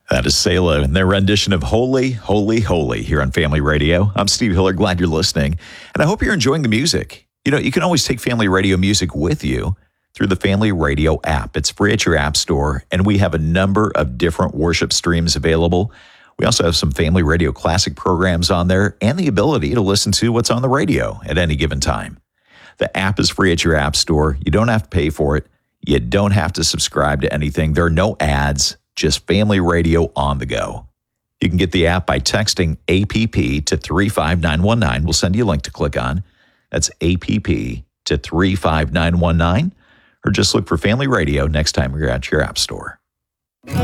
That is Selah and their rendition of Holy, Holy, Holy here on Family Radio. I'm Steve Hiller. Glad you're listening. And I hope you're enjoying the music. You know, you can always take Family Radio music with you through the Family Radio app. It's free at your app store, and we have a number of different worship streams available. We also have some Family Radio Classic programs on there and the ability to listen to what's on the radio at any given time. The app is free at your app store. You don't have to pay for it. You don't have to subscribe to anything. There are no ads. Just Family Radio on the go. You can get the app by texting APP to 35919. We'll send you a link to click on. That's APP to 35919. Or just look for Family Radio next time you're at your app store.